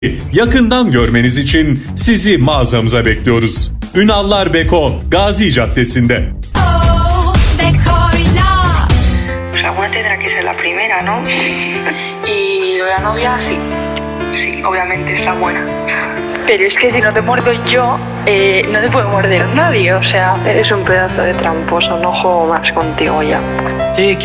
Yakından görmeniz için sizi mağazamıza bekliyoruz. Ünallar Beko, Gazi Caddesi'nde. Pues alguna tendrá que ser la primera, ¿no? Y lo de la novia, sí. Sí, obviamente está buena. Pero es que si no te muerdo yo, no te puede morder nadie, o sea... Eres un pedazo de tramposo, no juego más contigo ya.